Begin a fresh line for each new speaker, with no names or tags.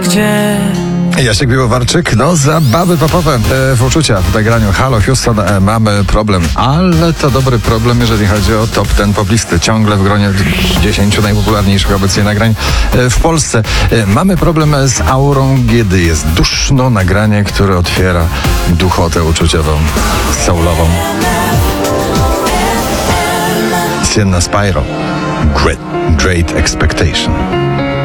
gdzie.
Jacek Piwowarczyk, zabawy popowe w uczucia w nagraniu Halo Houston, mamy problem, ale to dobry problem, jeżeli chodzi o top 10 poplisty, ciągle w gronie 10 najpopularniejszych obecnie nagrań w Polsce. Mamy problem z aurą, kiedy jest duszno, nagranie, które otwiera duchotę uczuciową, soulową. Sienna Spyro, Great Expectation.